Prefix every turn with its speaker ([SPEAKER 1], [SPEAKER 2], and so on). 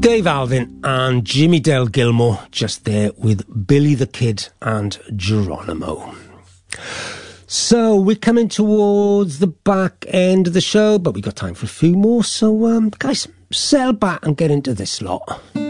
[SPEAKER 1] Dave Alvin and Jimmy Del Gilmore just there with Billy the Kid and Geronimo. So we're coming towards the back end of the show, but we got time for a few more. So guys, settle back and get into this lot.